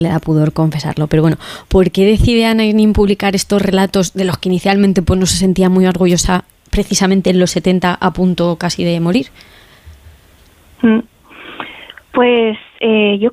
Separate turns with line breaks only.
le da pudor confesarlo. Pero bueno, ¿por qué decide Anna Nin publicar estos relatos de los que inicialmente pues no se sentía muy orgullosa precisamente en los 70 a punto casi de morir?
Pues yo